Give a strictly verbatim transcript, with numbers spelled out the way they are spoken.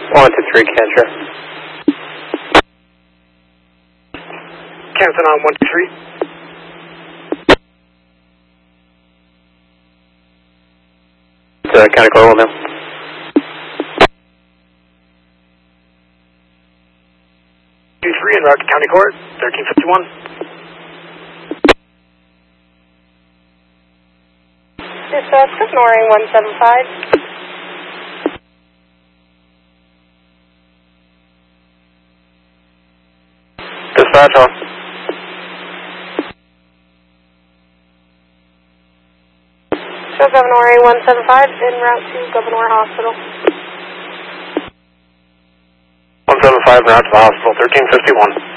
one two three, Cantra. Canton on one two three. Uh, County Court, one now. two three en route to County Court, thirteen fifty-one. Dispatch, ignoring one seven five. Dispatch on. Show Governor one seven five en route to Governor Hospital. one seven five, route to the hospital, thirteen fifty-one.